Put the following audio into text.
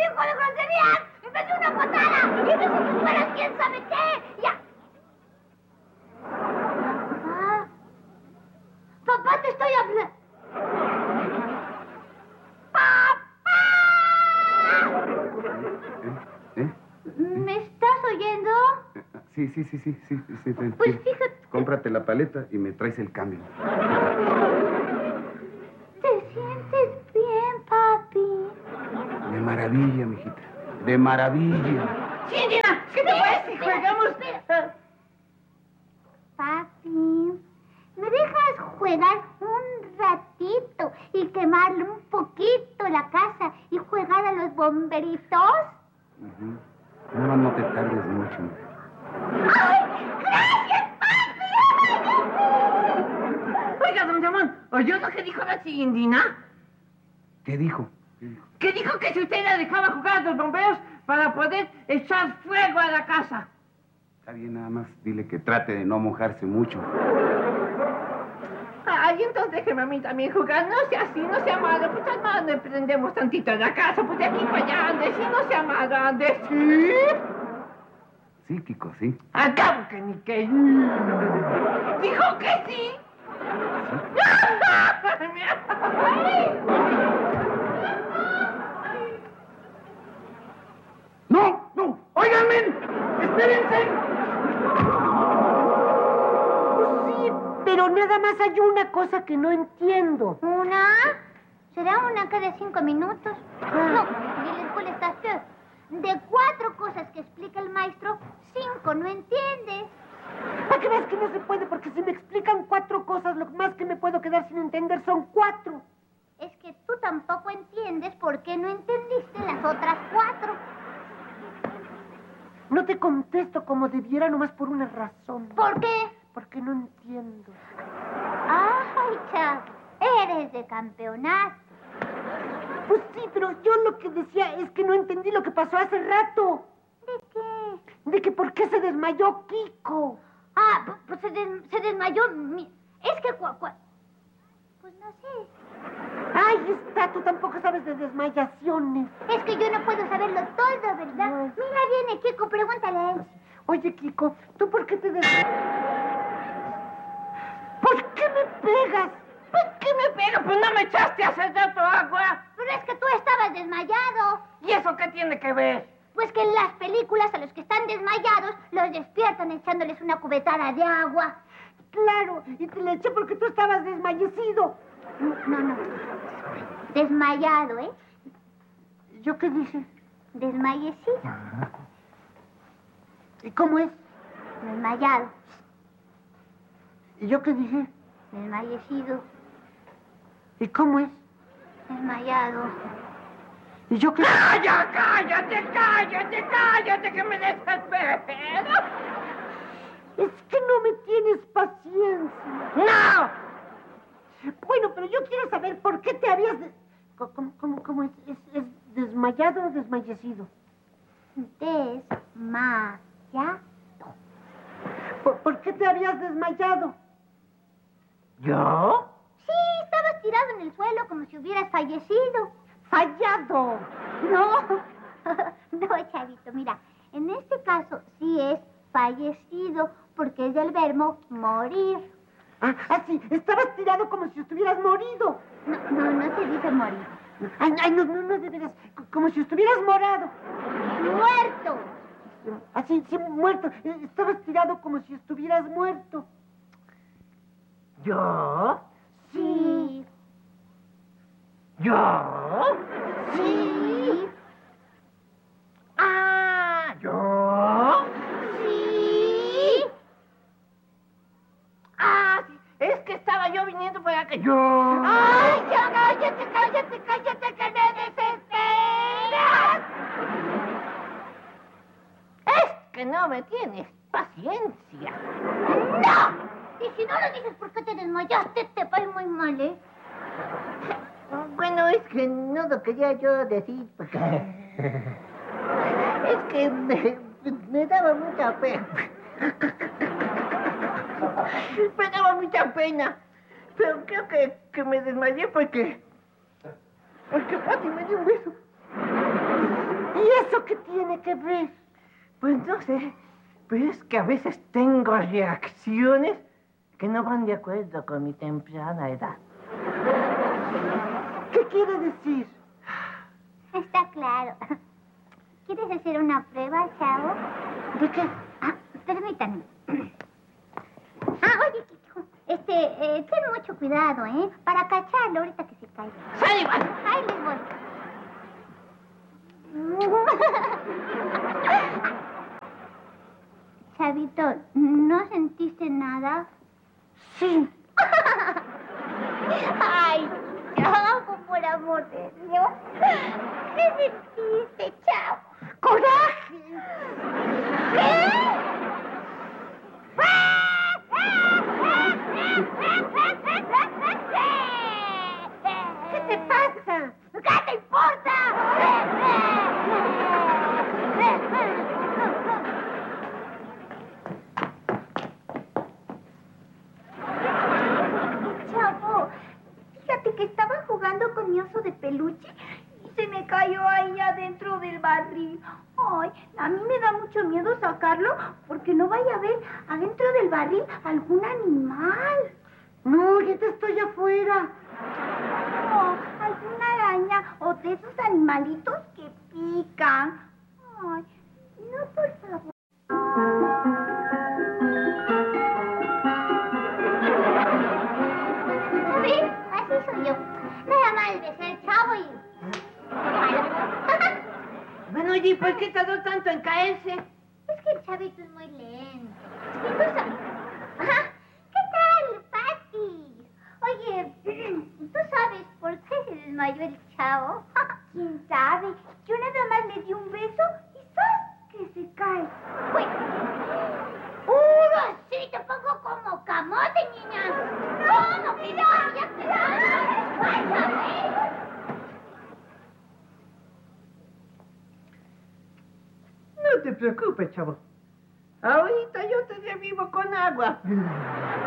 hijo de groserías! ¡Y me dio una patada! ¡Y me dijo que fueras quién sabe qué! ¡Ya! ¡Papá, te estoy hablando! ¡Papá! ¿Me estás oyendo? Sí. Pues fíjate... Cómprate la paleta y me traes el cambio. ¿Te sientes bien, papi? De maravilla, mijita. De maravilla. Sí, Gina, ¿qué te parece si jugamos? Papi, ¿me dejas jugar un ratito y quemarle un poquito la casa y jugar a los bomberitos? No te tardes mucho, mujer. ¡Ay! ¡Gracias, papi! Oiga, don Ramón, ¿oyó lo que dijo la chilindrina? ¿Qué dijo? Que dijo que si usted la dejaba jugar a los bomberos para poder echar fuego a la casa. Está bien, nada más dile que trate de no mojarse mucho. Ay, entonces déjeme a mí también jugar. No sea así, no sea malo. Pues al más le prendemos tantito en la casa. Pues de aquí para allá, ande, sí, no sea malo, ande, sí. Sí, Kiko, sí. Acabo que ni que... Dijo que sí. ¡No! ¡Óiganme! ¡Espérense! Sí, pero nada más hay una cosa que no entiendo. ¿Una? ¿Será una cada 5 minutos? No, ni la escuela está peor. De 4 cosas que explica el maestro, 5 no entiendes. ¿Para que veas que no se puede? Porque si me explican 4 cosas, lo más que me puedo quedar sin entender son 4. Es que tú tampoco entiendes por qué no entendiste las otras 4. No te contesto como debiera nomás por una razón. ¿Por qué? Porque no entiendo. Ay, chavo, eres de campeonato. Pues sí, pero yo lo que decía es que no entendí lo que pasó hace rato. ¿De qué? De que por qué se desmayó Kiko. Ah, pues se desmayó. Es que pues no sé. Ay, está, tú tampoco sabes de desmayaciones. Es que yo no puedo saberlo todo, ¿verdad? No. Mira, viene Kiko, pregúntale a él. Oye, Kiko, ¿tú por qué te ¿Por qué me pegas? ¿Por qué me pega? Pues no me echaste hace rato agua. Pero es que tú estabas desmayado. ¿Y eso qué tiene que ver? Pues que en las películas a los que están desmayados los despiertan echándoles una cubetada de agua. Claro, y te la eché porque tú estabas desmayecido. No. Desmayado, ¿eh? ¿Yo qué dije? Desmayecido. ¿Y cómo es? Desmayado. ¿Y yo qué dije? Desmayecido. ¿Y cómo es? Desmayado. ¿Y yo qué? ¡Cállate, que me desespero! Es que no me tienes paciencia. ¡No! Bueno, pero yo quiero saber por qué te habías... ¿Cómo es? ¿Es desmayado o desmayecido? Desmayado. ¿Por qué te habías desmayado? ¿Yo? Sí, estabas tirado en el suelo como si hubieras fallecido. ¡Fallado! No, no, chavito, mira, en este caso sí es fallecido porque es del verbo morir. Ah, sí, estabas tirado como si estuvieras morido. No se dice morir. Ay, no, de veras, como si estuvieras morado. ¡Muerto! Así, sí, muerto. Estabas tirado como si estuvieras muerto. ¿Yo? Sí. ¿Yo? Sí. Ah, ¿yo? Sí. Ah, sí, es que estaba yo viniendo por acá. ¿Yo? ¡Ay, ya cállate, que me desesperas! Es que no me tienes paciencia. ¡No! Y si no lo dices por qué te desmayaste, te va a ir muy mal, ¿eh? Bueno, es que no lo quería yo decir porque... Es que me daba mucha pena. Me daba mucha pena. Pero creo que me desmayé porque Pati me dio un beso. ¿Y eso qué tiene que ver? Pues no sé, pero es que a veces tengo reacciones que no van de acuerdo con mi temprana edad. ¿Qué quiere decir? Está claro. ¿Quieres hacer una prueba, chavo? ¿De qué? Ah, permítame. Oye, Kiko, ten mucho cuidado, ¿eh? Para cacharlo ahorita que se caiga. ¡Sale, igual! Ahí les voy. Chavito, ¿no sentiste nada? Sí. Ay, chavo, por amor de Dios. ¿Qué sentiste, chavo? ¡Coraje! ¿Qué te pasa? ¿Qué te importa? Chavo, fíjate que estaba jugando con mi oso de peluche y se me cayó ahí adentro del barril. Ay, a mí me da mucho miedo sacarlo porque no vaya a haber adentro del barril algún animal. No, ya te estoy afuera. No, alguna araña o de esos animalitos que pican. Ay, no, por favor. ¿Ves? Así soy yo. Nada mal de ser chavo y... Bueno, oye, ¿por qué tardó tanto en caerse? Es que el chavito es muy lento. ¿Y tú sabes? Ajá. ¿Qué tal, Pati? Oye, ¿tú sabes por qué se desmayó el chavo? ¿Quién sabe? Yo nada más le di un beso y ¡zas! Que se cae. ¡Uy! Sí, te pongo como camote, niña. No, no, cuidado, ya cuidado. ¡Váyame! No te preocupes, chavo. Ahorita yo te revivo con agua.